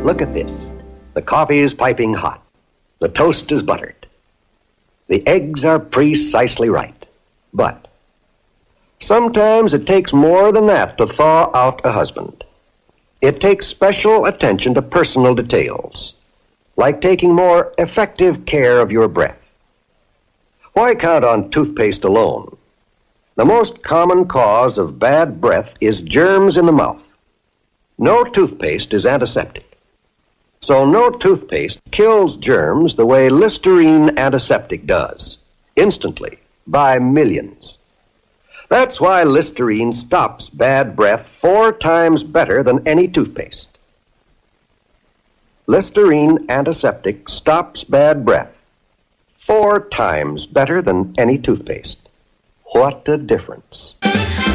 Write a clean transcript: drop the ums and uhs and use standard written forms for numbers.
Look at this. The coffee is piping hot. The toast is buttered. The eggs are precisely right. But sometimes it takes more than that to thaw out a husband. It takes special attention to personal details, like taking more effective care of your breath. Why count on toothpaste alone? The most common cause of bad breath is germs in the mouth. No toothpaste is antiseptic. So no toothpaste kills germs the way Listerine antiseptic does, instantly, by millions. That's why Listerine stops bad breath 4 times better than any toothpaste. Listerine antiseptic stops bad breath 4 times better than any toothpaste. What a difference.